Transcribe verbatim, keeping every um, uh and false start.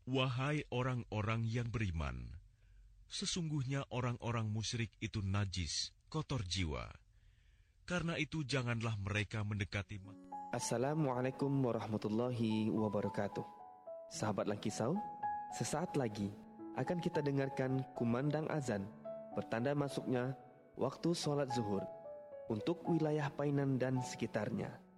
Wahai orang-orang yang beriman, sesungguhnya orang-orang musyrik itu najis, kotor jiwa. Karena itu janganlah mereka mendekati. Assalamualaikum warahmatullahi wabarakatuh. Sahabat Langkisau, sesaat lagi akan kita dengarkan kumandang azan, bertanda masuknya waktu sholat zuhur untuk wilayah Painan dan sekitarnya.